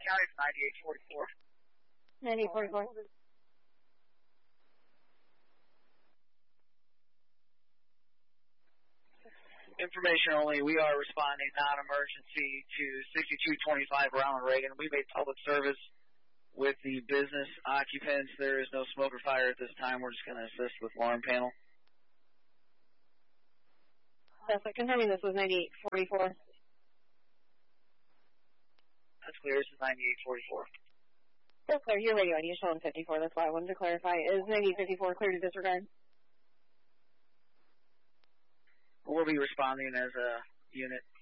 County, it's 9844. 9844. Information only. We are responding non-emergency to 6225 Ronald Reagan. We made public service with the business occupants. There is no smoke or fire at this time. We're just going to assist with alarm panel. That's it. Confirming this was 9844. That's clear. This is 9844. That's clear. Your radio ID is showing 54. That's why I wanted to clarify. Is 9854 clear to disregard? We'll be responding as a unit.